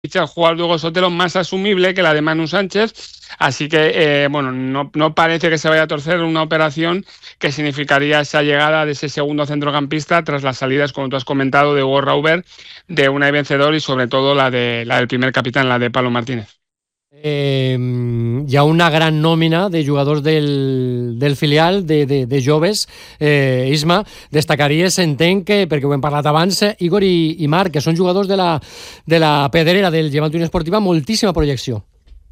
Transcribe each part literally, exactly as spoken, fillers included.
ficha el jugador de Hugo Sotelo más asumible que la de Manu Sánchez, así que eh, bueno, no, no parece que se vaya a torcer una operación que significaría esa llegada de ese segundo centrocampista tras las salidas, como tú has comentado, de Hugo Rauber, de Unai Vencedor y sobre todo la, de, la del primer capitán, la de Pablo Martínez. Eh, hi ha una gran nòmina de jugadors del, del filial, de, de, de joves. eh, Isma, destacaries, entenc que, perquè ho hem parlat abans, Igor i, i Marc, que són jugadors de la, de la pedrera del Levante Unión Esportiva, moltíssima projecció.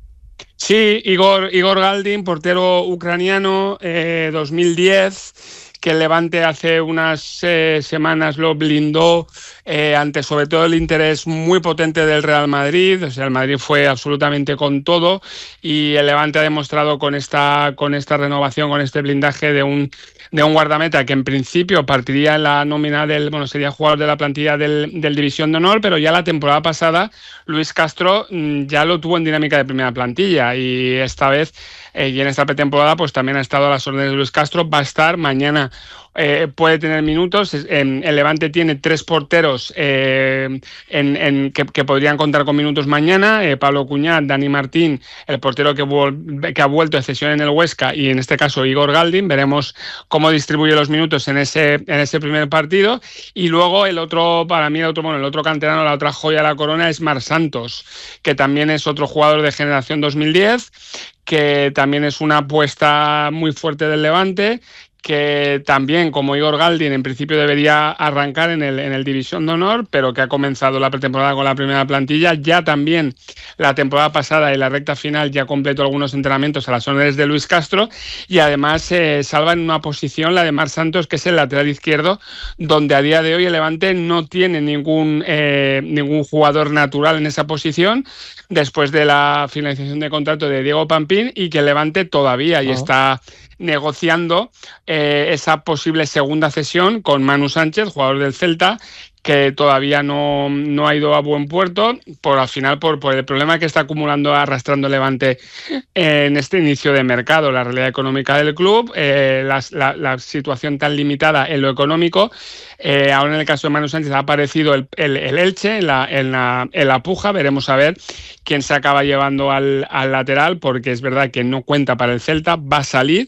Sí, Igor, Igor Galdin, portero ucraniano, eh, dos mil diez, que el Levante hace unas eh, semanas lo blindó eh, ante sobre todo el interés muy potente del Real Madrid. O sea, el Madrid fue absolutamente con todo y el Levante ha demostrado con esta, con esta renovación, con este blindaje de un, de un guardameta que en principio partiría en la nómina del, bueno, sería jugador de la plantilla del, del División de Honor, pero ya la temporada pasada Luis Castro ya lo tuvo en dinámica de primera plantilla y esta vez eh, y en esta pretemporada pues también ha estado a las órdenes de Luis Castro. Va a estar mañana. Eh, puede tener minutos. En, el Levante tiene tres porteros eh, en, en, que, que podrían contar con minutos mañana. Eh, Pablo Cuñat, Dani Martín, el portero que, vol, que ha vuelto de cesión en el Huesca, y en este caso Igor Galdin. Veremos cómo distribuye los minutos en ese, en ese primer partido. Y luego el otro, para mí, el otro, bueno, el otro canterano, la otra joya de la corona es Marc Santos, que también es otro jugador de generación dos mil diez, que también es una apuesta muy fuerte del Levante, que también, como Igor Galdin, en principio debería arrancar en el, en el División de Honor, pero que ha comenzado la pretemporada con la primera plantilla. Ya también la temporada pasada, en la recta final, ya completó algunos entrenamientos a las órdenes de Luis Castro, y además eh, salva en una posición, la de Marc Santos, que es el lateral izquierdo, donde a día de hoy el Levante no tiene ningún, eh, ningún jugador natural en esa posición, después de la finalización de contrato de Diego Pampín, y que el Levante todavía y está negociando eh, esa posible segunda cesión con Manu Sánchez, jugador del Celta, que todavía no, no ha ido a buen puerto, por al final por, por el problema que está acumulando, arrastrando el Levante en este inicio de mercado, la realidad económica del club, eh, la, la, la situación tan limitada en lo económico. Eh, ahora en el caso de Manu Sánchez ha aparecido el, el, el Elche en la, en, la, en la puja. Veremos a ver quién se acaba llevando al, al lateral, porque es verdad que no cuenta para el Celta, va a salir,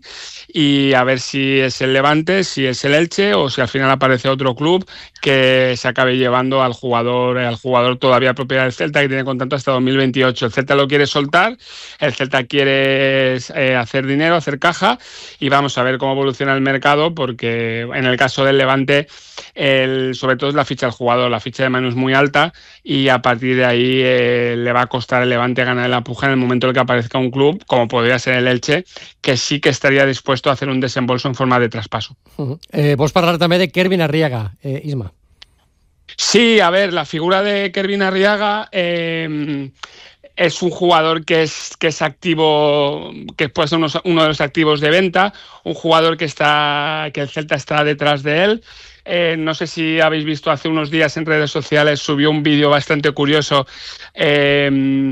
y a ver si es el Levante, si es el Elche o si al final aparece otro club que se acabe llevando al jugador, al jugador todavía propiedad del Celta, que tiene contrato hasta dos mil veintiocho. El Celta lo quiere soltar, el Celta quiere eh, hacer dinero, hacer caja, y vamos a ver cómo evoluciona el mercado, porque en el caso del Levante, el, sobre todo es la ficha del jugador. La ficha de Manu es muy alta y a partir de ahí eh, le va a costar al Levante ganar la puja en el momento en el que aparezca un club, como podría ser el Elche, que sí que estaría dispuesto a hacer un desembolso en forma de traspaso. Uh-huh. Eh, vols parlar també de Kervin Arriaga, eh, Isma? Sí, a ver, la figura de Kervin Arriaga eh, es un jugador que es, que es activo, que puede ser uno, uno de los activos de venta, un jugador que, está, que el Celta está detrás de él. Eh, no sé si habéis visto, hace unos días en redes sociales subió un vídeo bastante curioso. Eh,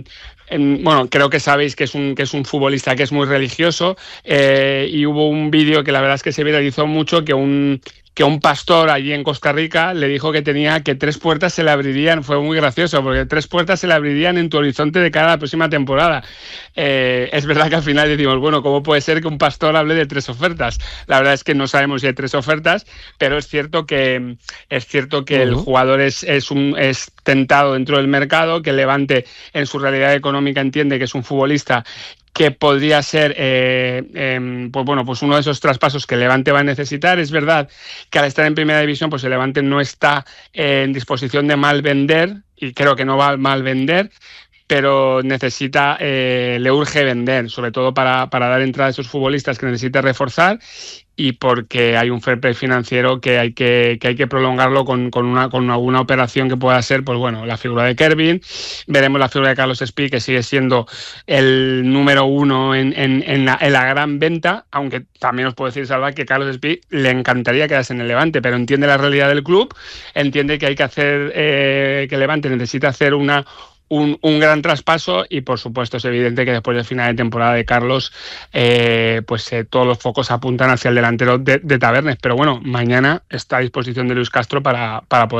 En, bueno, creo que sabéis que es un, que es un futbolista que es muy religioso, eh, y hubo un vídeo que la verdad es que se viralizó mucho, que un, que un pastor allí en Costa Rica le dijo que tenía que tres puertas se le abrirían. Fue muy gracioso, porque tres puertas se le abrirían en tu horizonte de cara a la próxima temporada. Eh, es verdad que al final decimos, bueno, ¿cómo puede ser que un pastor hable de tres ofertas? La verdad es que no sabemos si hay tres ofertas, pero es cierto que, es cierto que uh-huh. el jugador es, es, un, es tentado dentro del mercado, que el Levante en su realidad económica entiende que es un futbolista que podría ser eh, eh, pues bueno, pues uno de esos traspasos que el Levante va a necesitar. Es verdad que al estar en primera división, pues el Levante no está eh, en disposición de mal vender, y creo que no va a mal vender, pero necesita, eh, le urge vender, sobre todo para, para dar entrada a esos futbolistas que necesita reforzar, y porque hay un fair play financiero que hay que, que, hay que prolongarlo con, con, una, con alguna operación que pueda ser, pues bueno, la figura de Kervin. Veremos la figura de Carlos Espí, que sigue siendo el número uno en, en, en, la, en la gran venta, aunque también os puedo decir, Salva, que Carlos Espí le encantaría quedarse en el Levante, pero entiende la realidad del club, entiende que hay que hacer, eh, que el Levante necesita hacer una Un, un gran traspaso, y por supuesto es evidente que después del final de temporada de Carlos eh, pues eh, todos los focos apuntan hacia el delantero de, de Tabernes, pero bueno, mañana está a disposición de Luis Castro para, para poder jugar.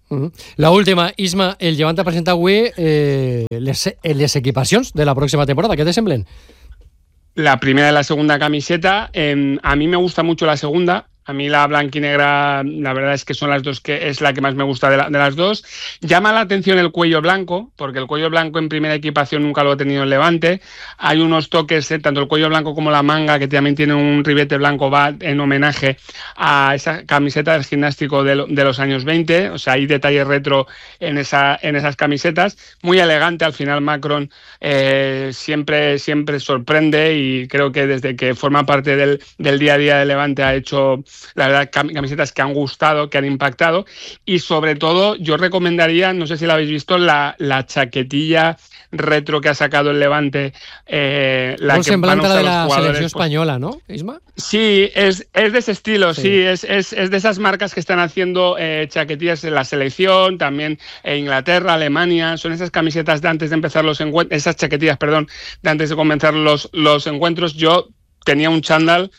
Uh-huh. La última, Isma, el Llevant ha presentat avui eh, les, les equipacions de la próxima temporada. ¿Qué te semblen? La primera y la segunda camiseta. Eh, a mí me gusta mucho la segunda. A mí la blanquinegra, la verdad es que son las dos que es la que más me gusta de, la, de las dos. Llama la atención el cuello blanco, porque el cuello blanco en primera equipación nunca lo he tenido en Levante. Hay unos toques, eh, tanto el cuello blanco como la manga, que también tiene un ribete blanco, va en homenaje a esa camiseta del gimnástico de, lo, de los años veinte. O sea, hay detalles retro en, esa, en esas camisetas. Muy elegante, al final Macron eh, siempre, siempre sorprende, y creo que desde que forma parte del, del día a día de Levante ha hecho... la verdad, camisetas que han gustado, que han impactado, y sobre todo yo recomendaría, no sé si la habéis visto, la, la chaquetilla retro que ha sacado el Levante, eh, la Muy que semblante van a a la usar de la los jugadores, selección pues, española, ¿no, Isma? Sí, es, es de ese estilo, sí, sí es, es, es de esas marcas que están haciendo eh, chaquetillas en la selección, también en Inglaterra, Alemania. Son esas camisetas de antes de empezar los encuentros, esas chaquetillas, perdón, de antes de comenzar los, los encuentros. Yo tenía un chándal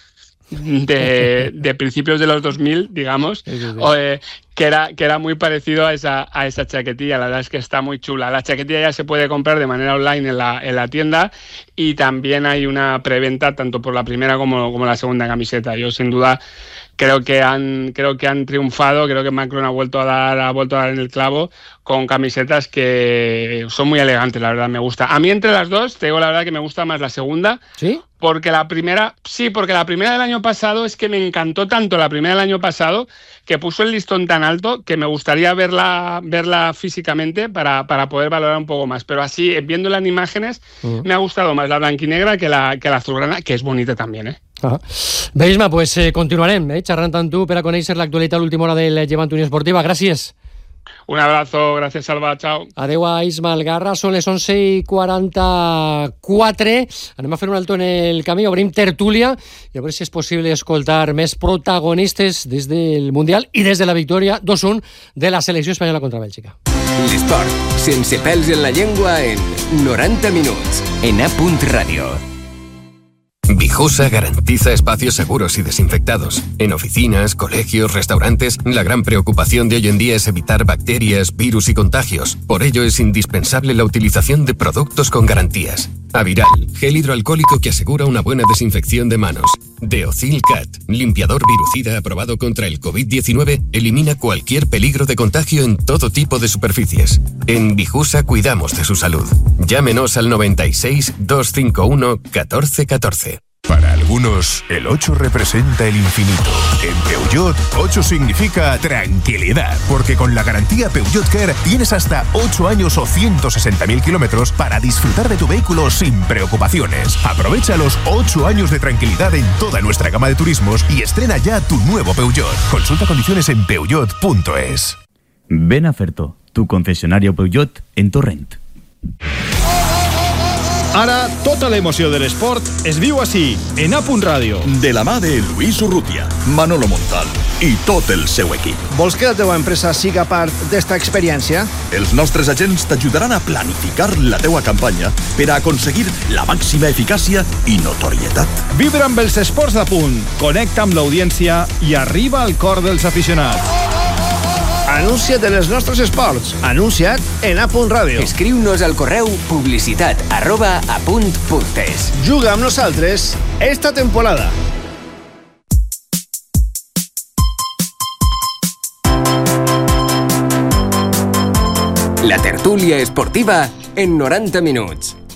de, de principios de los dos mil, digamos, sí, sí, sí. O, eh, que era, que era muy parecido a esa, a esa chaquetilla. La verdad es que está muy chula. La chaquetilla ya se puede comprar de manera online en la, en la tienda, y también hay una preventa tanto por la primera como, como la segunda camiseta. Yo sin duda creo que han, creo que han triunfado, creo que Macron ha vuelto a dar, ha vuelto a dar en el clavo con camisetas que son muy elegantes, la verdad, me gusta. A mí entre las dos, te digo la verdad que me gusta más la segunda. ¿Sí? Porque la primera, sí, porque la primera del año pasado es que me encantó tanto la primera del año pasado, que puso el listón tan alto que me gustaría verla, verla físicamente para, para poder valorar un poco más. Pero así, viéndola en imágenes, uh-huh. me ha gustado más la blanquinegra que la, que la azulgrana, que és bonita també, eh? Ah. Bé, Isma, pues eh, continuarem eh, xerrant amb tu per a conèixer l'actualitat a l'última hora del Llevant Unió Esportiva. Gràcies. Un abrazo, gracias Salva, chao. Adeu a Isma Algarra, són les onze i quaranta-quatre. Anem a fer un alto en el camí, obrim tertúlia i a veure si és possible escoltar més protagonistes des del Mundial i des de la victòria dos a un de la selecció espanyola contra Bèlgica. L'esport, sense pèls en la llengua, en noranta minuts, en A. Radio. Vijosa garantiza espacios seguros y desinfectados. En oficinas, colegios, restaurantes, la gran preocupación de hoy en día es evitar bacterias, virus y contagios. Por ello es indispensable la utilización de productos con garantías. Aviral, gel hidroalcohólico que asegura una buena desinfección de manos. Deocil Cat, limpiador virucida aprobado contra el covid diecinueve, elimina cualquier peligro de contagio en todo tipo de superficies. En Vijusa cuidamos de su salud. Llámenos al noventa y seis, doscientos cincuenta y uno, catorce catorce. Para algunos, el ocho representa el infinito. En Peugeot, ocho significa tranquilidad, porque con la garantía Peugeot Care tienes hasta ocho años o ciento sesenta mil kilómetros para disfrutar de tu vehículo sin preocupaciones. Aprovecha los ocho años de tranquilidad en toda nuestra gama de turismos y estrena ya tu nuevo Peugeot. Consulta condiciones en peugeot punto es. Ven a Ferto, tu concesionario Peugeot en Torrent. Ara, tota l'emoció de l'esport es viu així, en A. Ràdio. De la mà de Luis Urrutia, Manolo Montal i tot el seu equip. Vols que la teva empresa siga part d'esta experiència? Els nostres agents t'ajudaran a planificar la teua campanya per a aconseguir la màxima eficàcia i notorietat. Vibra amb els esports de punt, connecta amb l'audiència i arriba al cor dels aficionats. Anuncia't en els nostres esports. Anuncia't en A. Ràdio. Escriu-nos al correu publicitat arroba apunt punt es. Juga amb nosaltres esta temporada. La tertúlia esportiva en noranta minuts.